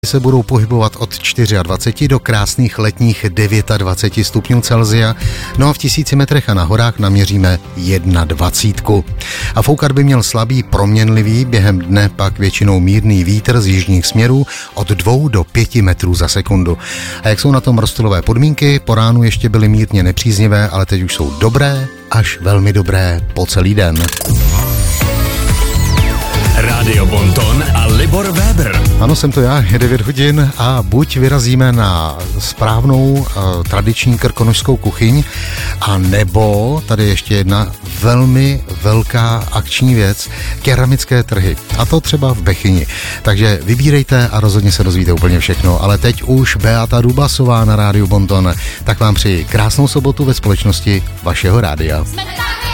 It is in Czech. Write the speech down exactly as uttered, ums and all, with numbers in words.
se budou pohybovat od dvacet čtyři do krásných letních dvacet devět stupňů Celsia, no a v tisíci metrech a na horách naměříme dvacet jedna. A foukat by měl slabý proměnlivý, během dne pak většinou mírný vítr z jižních směrů od dvou do pěti metrů za sekundu. A jak jsou na tom rozptylové podmínky? Po ránu ještě byly mírně nepříznivé, ale teď už jsou dobré, až velmi dobré po celý den. Rádio Bonton a Libor Weber. Ano, jsem to já, je devět hodin a buď vyrazíme na správnou uh, tradiční krkonošskou kuchyň, a nebo tady ještě jedna velmi velká akční věc, keramické trhy. A to třeba v Bechyni. Takže vybírejte a rozhodně se dozvíte úplně všechno. Ale teď už Beata Dubasová na Rádiu Bonton. Tak vám přeji krásnou sobotu ve společnosti vašeho rádia.